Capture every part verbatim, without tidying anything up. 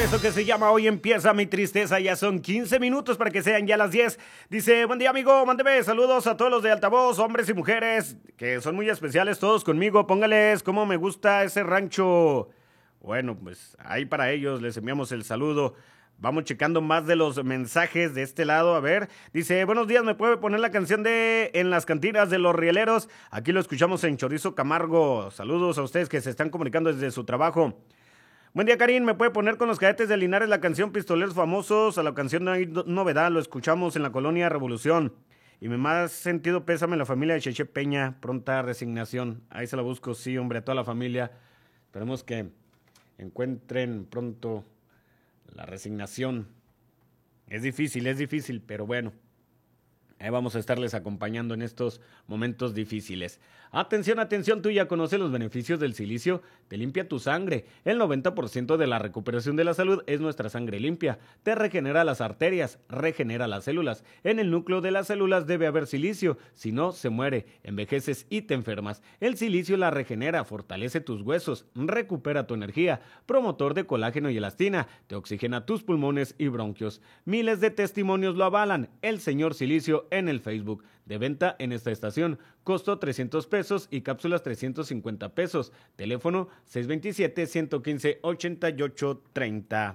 Eso que se llama Hoy empieza mi tristeza, ya son quince minutos para que sean ya las diez. Dice, buen día amigo, mándeme saludos a todos los de altavoz, hombres y mujeres, que son muy especiales todos conmigo, póngales cómo me gusta ese rancho. Bueno, pues ahí para ellos les enviamos el saludo. Vamos checando más de los mensajes de este lado, a ver. Dice, buenos días, ¿me puede poner la canción de En las cantinas de los rieleros? Aquí lo escuchamos en Chorizo Camargo. Saludos a ustedes que se están comunicando desde su trabajo. Buen día, Karin, ¿me puede poner con los Cadetes de Linares la canción Pistoleros Famosos? A la canción No hay novedad, lo escuchamos en la colonia Revolución. Y me más sentido pésame la familia de Cheche Peña, pronta resignación. Ahí se la busco, sí, hombre, a toda la familia. Esperemos que encuentren pronto la resignación. Es difícil, es difícil, pero bueno. Ahí vamos a estarles acompañando en estos momentos difíciles. Atención, atención, tú ya conoces los beneficios del silicio. Te limpia tu sangre. El noventa por ciento de la recuperación de la salud es nuestra sangre limpia. Te regenera las arterias, regenera las células. En el núcleo de las células debe haber silicio. Si no, se muere, envejeces y te enfermas. El silicio la regenera, fortalece tus huesos, recupera tu energía. Promotor de colágeno y elastina. Te oxigena tus pulmones y bronquios. Miles de testimonios lo avalan. El señor Silicio en el Facebook. De venta en esta estación. Costo trescientos pesos y cápsulas trescientos cincuenta pesos. Teléfono seis dos siete, uno uno cinco, ocho ocho tres cero.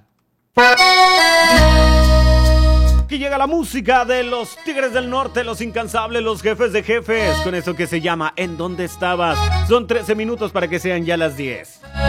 Aquí llega la música de los Tigres del Norte, los incansables, los jefes de jefes, con eso que se llama ¿En dónde estabas? Son trece minutos para que sean ya las diez.